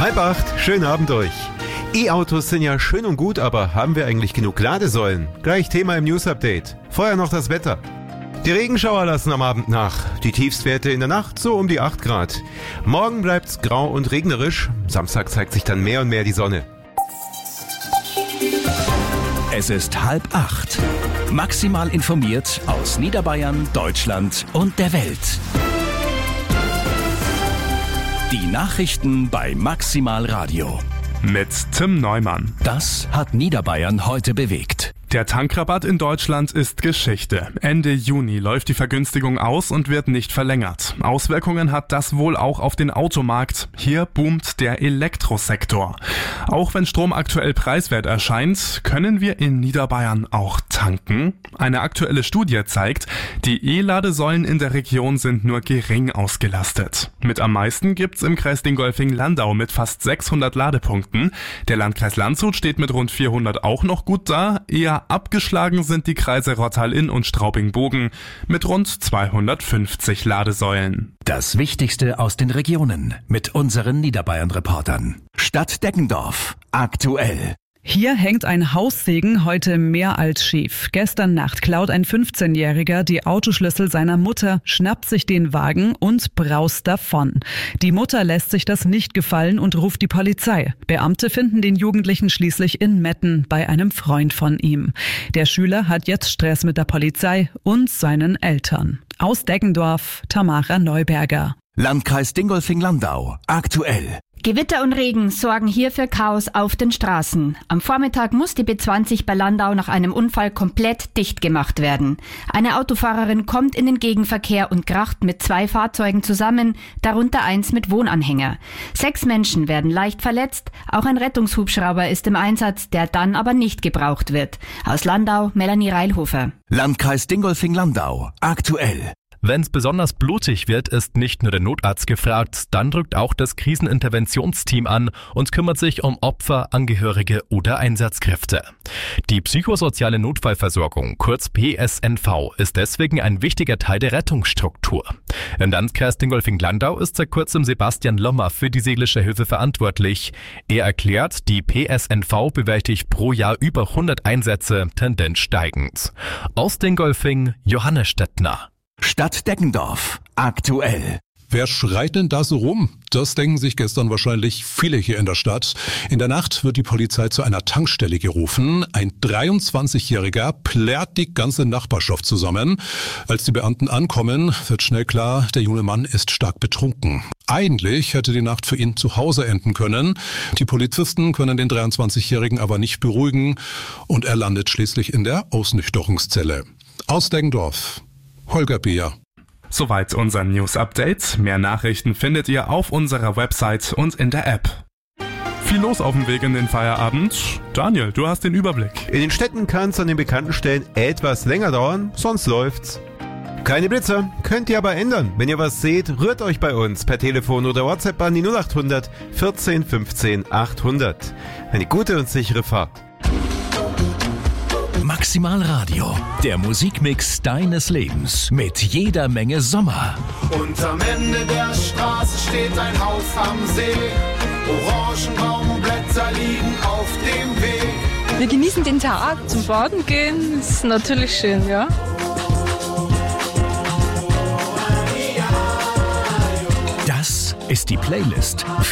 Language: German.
7:30, schönen Abend euch. E-Autos sind ja schön und gut, aber haben wir eigentlich genug Ladesäulen? Gleich Thema im News-Update. Vorher noch das Wetter. Die Regenschauer lassen am Abend nach. Die Tiefstwerte in der Nacht so um die 8 Grad. Morgen bleibt's grau und regnerisch. Samstag zeigt sich dann mehr und mehr die Sonne. Es ist 7:30. Maximal informiert aus Niederbayern, Deutschland und der Welt. Die Nachrichten bei Maximal Radio. Mit Tim Neumann. Das hat Niederbayern heute bewegt. Der Tankrabatt in Deutschland ist Geschichte. Ende Juni läuft die Vergünstigung aus und wird nicht verlängert. Auswirkungen hat das wohl auch auf den Automarkt. Hier boomt der Elektrosektor. Auch wenn Strom aktuell preiswert erscheint, können wir in Niederbayern auch tanken. Eine aktuelle Studie zeigt, die E-Ladesäulen in der Region sind nur gering ausgelastet. Mit am meisten gibt's im Kreis Dingolfing-Landau mit fast 600 Ladepunkten. Der Landkreis Landshut steht mit rund 400 auch noch gut da. Eher abgeschlagen sind die Kreise Rottal-Inn und Straubing-Bogen mit rund 250 Ladesäulen. Das Wichtigste aus den Regionen mit unseren Niederbayern-Reportern. Stadt Deggendorf. Aktuell. Hier hängt ein Haussegen heute mehr als schief. Gestern Nacht klaut ein 15-Jähriger die Autoschlüssel seiner Mutter, schnappt sich den Wagen und braust davon. Die Mutter lässt sich das nicht gefallen und ruft die Polizei. Beamte finden den Jugendlichen schließlich in Metten bei einem Freund von ihm. Der Schüler hat jetzt Stress mit der Polizei und seinen Eltern. Aus Deggendorf, Tamara Neuberger. Landkreis Dingolfing-Landau. Aktuell. Gewitter und Regen sorgen hier für Chaos auf den Straßen. Am Vormittag muss die B20 bei Landau nach einem Unfall komplett dicht gemacht werden. Eine Autofahrerin kommt in den Gegenverkehr und kracht mit 2 Fahrzeugen zusammen, darunter eins mit Wohnanhänger. 6 Menschen werden leicht verletzt, auch ein Rettungshubschrauber ist im Einsatz, der dann aber nicht gebraucht wird. Aus Landau, Melanie Reilhofer. Landkreis Dingolfing-Landau. Aktuell. Wenn es besonders blutig wird, ist nicht nur der Notarzt gefragt, dann rückt auch das Kriseninterventionsteam an und kümmert sich um Opfer, Angehörige oder Einsatzkräfte. Die psychosoziale Notfallversorgung, kurz PSNV, ist deswegen ein wichtiger Teil der Rettungsstruktur. Im Landkreis Dingolfing-Landau ist seit kurzem Sebastian Lommer für die seelische Hilfe verantwortlich. Er erklärt, die PSNV bewältigt pro Jahr über 100 Einsätze, Tendenz steigend. Aus Dingolfing, Johannes Stettner. Stadt Deggendorf. Aktuell. Wer schreit denn da so rum? Das denken sich gestern wahrscheinlich viele hier in der Stadt. In der Nacht wird die Polizei zu einer Tankstelle gerufen. Ein 23-Jähriger plärrt die ganze Nachbarschaft zusammen. Als die Beamten ankommen, wird schnell klar, der junge Mann ist stark betrunken. Eigentlich hätte die Nacht für ihn zu Hause enden können. Die Polizisten können den 23-Jährigen aber nicht beruhigen und er landet schließlich in der Ausnüchterungszelle. Aus Deggendorf. Holger Beer. Soweit unser News-Update. Mehr Nachrichten findet ihr auf unserer Website und in der App. Viel los auf dem Weg in den Feierabend. Daniel, du hast den Überblick. In den Städten kann es an den bekannten Stellen etwas länger dauern, sonst läuft's. Keine Blitzer, könnt ihr aber ändern. Wenn ihr was seht, rührt euch bei uns per Telefon oder WhatsApp an die 0800 14 15 800. Eine gute und sichere Fahrt. Maximal Radio, der Musikmix deines Lebens mit jeder Menge Sommer. Und am Ende der Straße steht ein Haus am See. Orangenbaumblätter liegen auf dem Weg. Wir genießen den Tag, zum Baden gehen, ist natürlich schön, ja. Das ist die Playlist